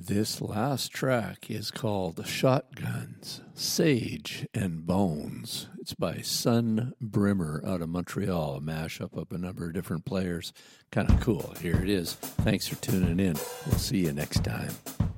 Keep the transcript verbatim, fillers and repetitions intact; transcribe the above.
This last track is called Shotguns, Sage and Bones. It's by Sun Brimmer out of Montreal, a mashup of a number of different players. Kind of cool. Here it is. Thanks for tuning in. We'll see you next time.